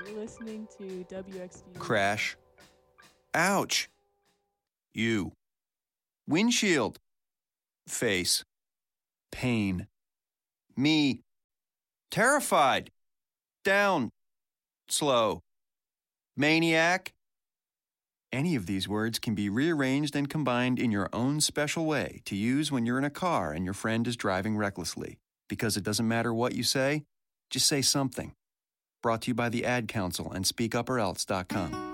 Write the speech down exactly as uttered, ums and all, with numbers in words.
You're listening to W X V. Crash. Ouch. You. Windshield. Face. Pain. Me. Terrified. Down. Slow. Maniac. Any of these words can be rearranged and combined in your own special way to use when you're in a car and your friend is driving recklessly. Because it doesn't matter what you say, just say something. Brought to you by the Ad Council and speak up or else dot com.